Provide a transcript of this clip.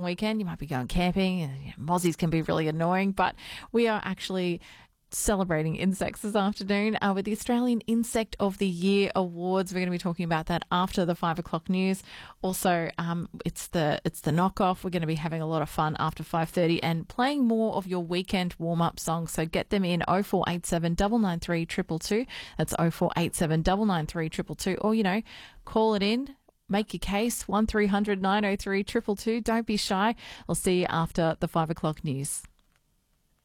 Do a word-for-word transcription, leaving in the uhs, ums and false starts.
weekend. You might be going camping, and you know, mozzies can be really annoying, but we are actually celebrating insects this afternoon uh, with the Australian Insect of the Year Awards. We're going to be talking about that after the five o'clock news. Also, um, it's the it's the knockoff. We're going to be having a lot of fun after five thirty and playing more of your weekend warm-up songs. So get them in oh four eight seven, nine nine three, two two two. That's oh four eight seven, nine nine three, two two two. Or, you know, call it in. Make your case, one three hundred, nine oh three, two two two. Don't be shy. I'll see you after the five o'clock news.